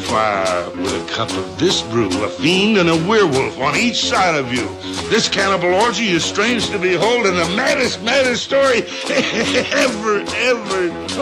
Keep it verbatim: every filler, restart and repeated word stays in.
fire with a cup of this brew, a fiend and a werewolf on each side of you. This cannibal orgy is strange to behold and the maddest, maddest story ever, ever